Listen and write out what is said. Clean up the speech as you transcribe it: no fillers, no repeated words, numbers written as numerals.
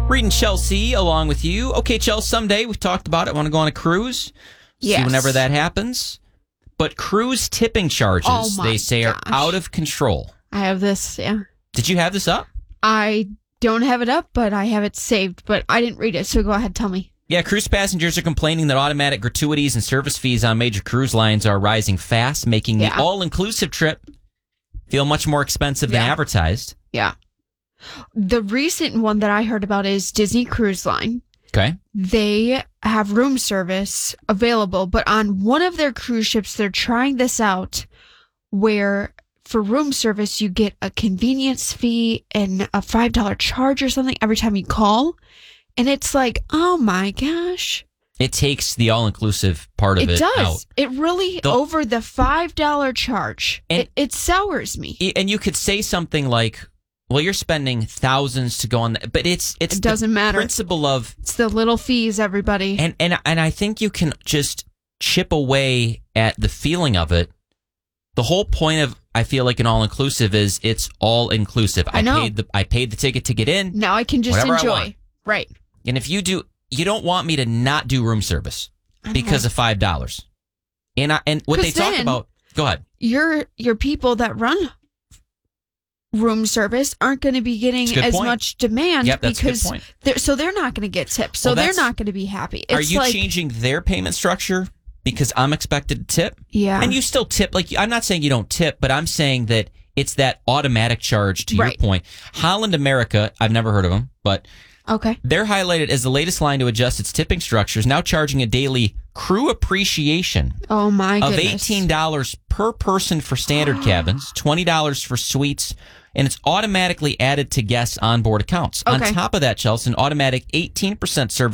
Reading Chelsea along with you. Okay, Chelsea, someday, we've talked about it. I want to go on a cruise. Yes. See whenever that happens. But cruise tipping charges, they say, are out of control. I have this, yeah. Did you have this up? I don't have it up, but I have it saved. But I didn't read it, so go ahead, tell me. Yeah, cruise passengers are complaining that automatic gratuities and service fees on major cruise lines are rising fast, making the all-inclusive trip feel much more expensive than advertised. Yeah. The recent one that I heard about is Disney Cruise Line. Okay. They have room service available, but on one of their cruise ships, they're trying this out where for room service, you get a convenience fee and a $5 charge or something every time you call. And it's like, oh my gosh. It takes the all-inclusive part of it out. It does. It really, over the $5 charge, it sours me. And you could say something like, well, you're spending thousands to go on that, but it doesn't matter. Principle of it's the little fees, everybody. And I think you can just chip away at the feeling of it. The whole point of, I feel like, an all-inclusive is it's all-inclusive. I know. I paid the ticket to get in. Now I can just enjoy. Right. And if you don't want me to not do room service because of $5. And what they talk about, go ahead. Your people that run room service aren't going to be getting as much demand because they're not going to get tips. So they're not going to be happy. Are you changing their payment structure because I'm expected to tip? Yeah. And you still tip. Like, I'm not saying you don't tip, but I'm saying that it's that automatic charge to your point. Holland America, I've never heard of them, but they're highlighted as the latest line to adjust its tipping structures, now charging a daily crew appreciation of $18 per person for standard cabins, $20 for suites, and it's automatically added to guests' onboard accounts. On top of that, Chelsea, an automatic 18% service